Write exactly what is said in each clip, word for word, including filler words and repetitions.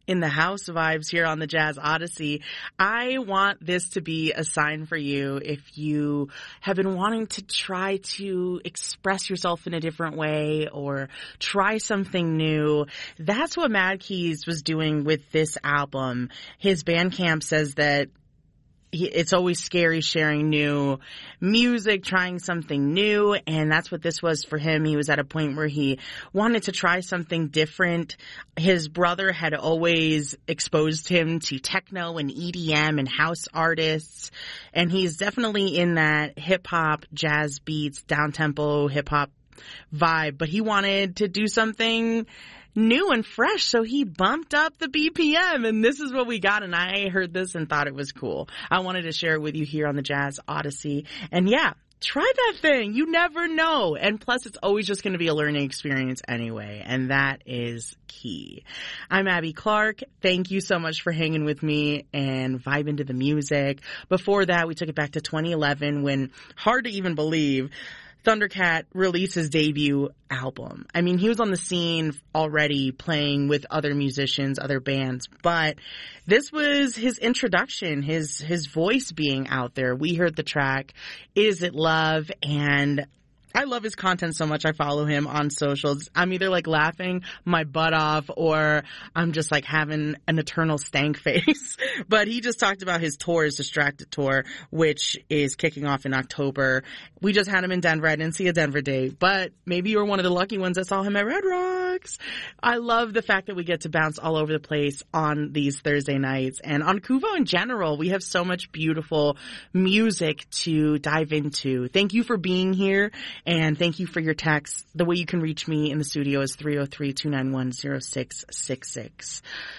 in the house vibes here on the Jazz Odyssey. I want this to be a sign for you if you have been wanting to try to express yourself in a different way or try something new. That's what Mad Keys was doing with this album. His Bandcamp says that He, it's always scary sharing new music, trying something new, and that's what this was for him. He was at a point where he wanted to try something different. His brother had always exposed him to techno and E D M and house artists, and he's definitely in that hip-hop, jazz beats, down-tempo hip-hop vibe, but he wanted to do something new and fresh, so he bumped up the B P M, and this is what we got, and I heard this and thought it was cool. I wanted to share it with you here on the Jazz Odyssey, and yeah, try that thing. You never know, and plus it's always just going to be a learning experience anyway, and that is key. I'm Abby Clark. Thank you so much for hanging with me and vibing to the music. Before that, we took it back to twenty eleven when, hard to even believe, Thundercat released his debut album. I mean, he was on the scene already playing with other musicians, other bands, but this was his introduction, his his voice being out there. We heard the track, Is It Love? And I love his content so much. I follow him on socials. I'm either like laughing my butt off or I'm just like having an eternal stank face. But he just talked about his tour, his Distracted tour, which is kicking off in October. We just had him in Denver. I didn't see a Denver date, but maybe you were one of the lucky ones that saw him at Red Rocks. I love the fact that we get to bounce all over the place on these Thursday nights. And on Kuvo in general, we have so much beautiful music to dive into. Thank you for being here. And thank you for your text. The way you can reach me in the studio is three oh three, two nine one, oh six six six.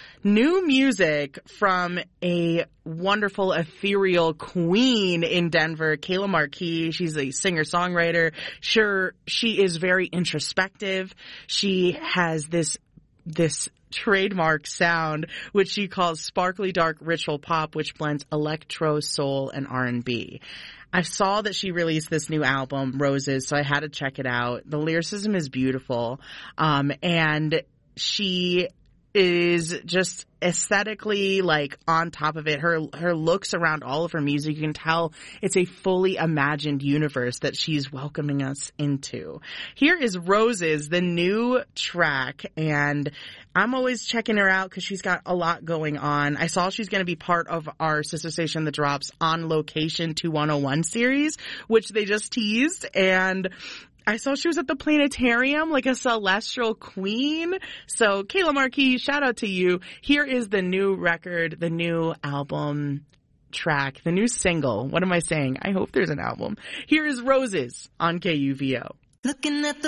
New music from a wonderful ethereal queen in Denver, Kayla Marquis. She's a singer-songwriter. Sure, she is very introspective. She has this this trademark sound, which she calls sparkly dark ritual pop, which blends electro, soul, and R and B. I saw that she released this new album, Roses, so I had to check it out. The lyricism is beautiful, um, and she is just aesthetically like on top of it. Her her looks around all of her music, you can tell it's a fully imagined universe that she's welcoming us into. Here is Roses, the new track, and I'm always checking her out because she's got a lot going on. I saw she's going to be part of our sister station, The Drops, On Location two one oh one series, which they just teased, and I saw she was at the planetarium like a celestial queen. So Kayla Marquis, shout out to you. Here is the new record, the new album track, the new single. What am I saying? I hope there's an album. Here is Roses on K U V O. Looking at the